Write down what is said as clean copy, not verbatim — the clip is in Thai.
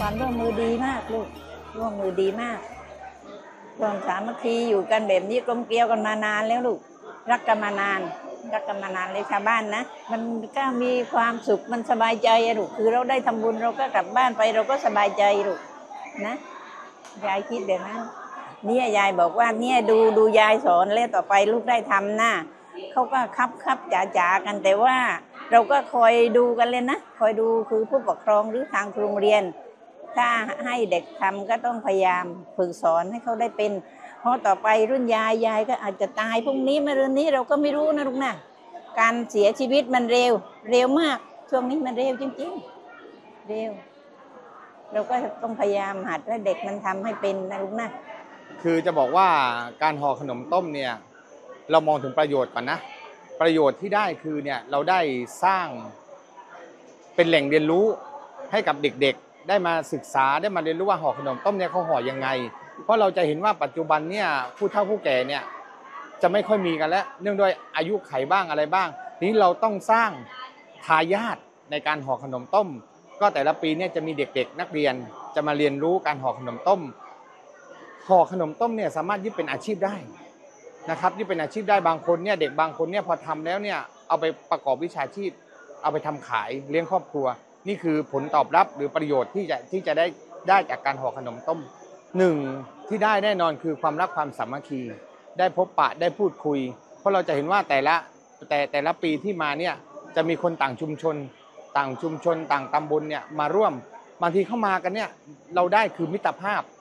ความร่วมมือดีมากลูกร่วมมือดีมากร่วมสามัคคีอยู่กันแบบนี้กลมเกลียวกันมานานแล้วลูกรักกันมานานเลยชาวบ้านนะมันก็มีความสุขมันสบายใจอะลูกคือเราได้ทำบุญเราก็กลับบ้านไปเราก็สบายใจลูกนะยายคิดแบบนั้นเนี่ยยายบอกว่าเนี่ยดูยายสอนแล้วต่อไปลูกได้ทำนะเขาก็ครับจ๋ากันแต่ว่าเราก็คอยดูกันเลยนะคอยดูคือผู้ปกครองหรือทางโรงเรียนถ้าให้เด็กทำก็ต้องพยายามฝึกสอนให้เขาได้เป็นเพราะต่อไปรุ่นยายก็อาจจะตายพรุ่งนี้มะรืนนี้เราก็ไม่รู้นะลูกนะการเสียชีวิตมันเร็วมากช่วงนี้มันเร็วจริงๆเร็วเราก็ต้องพยายามหัดให้เด็กมันทำให้เป็นนะลูกนะคือจะบอกว่าการห่อขนมต้มเนี่ยเรามองถึงประโยชน์ก่อนนะประโยชน์ที่ได้คือเนี่ยเราได้สร้างเป็นแหล่งเรียนรู้ให้กับเด็กๆได้มาศึกษาได้มาเรียนรู้ว่าห่อขนมต้มเนี่ยเขาห่อยังไงเพราะเราจะเห็นว่าปัจจุบันเนี่ยผู้เฒ่าผู้แก่เนี่ยจะไม่ค่อยมีกันแล้วเนื่องด้วยอายุไขบ้างอะไรบ้างทีนี้เราต้องสร้างทายาทในการห่อขนมต้มก็แต่ละปีเนี่ยจะมีเด็กๆนักเรียนจะมาเรียนรู้การห่อขนมต้มห่อขนมต้มเนี่ยสามารถยึดเป็นอาชีพได้นะครับยึดเป็นอาชีพได้บางคนเนี่ยเด็กบางคนเนี่ยพอทำแล้วเนี่ยเอาไปประกอบวิชาชีพเอาไปทำขายเลี้ยงครอบครัวนี่คือผลตอบรับหรือประโยชน์ที่จะได้จากการห่อขนมต้มหนึ่งที่ได้แน่นอนคือความรักความสามัคคีได้พบปะได้พูดคุยเพราะเราจะเห็นว่าแต่ละปีที่มาเนี่ยจะมีคนต่างชุมชนต่างตำบลเนี่ยมาร่วมบางทีเข้ามากันเนี่ยเราได้คือมิตรภาพ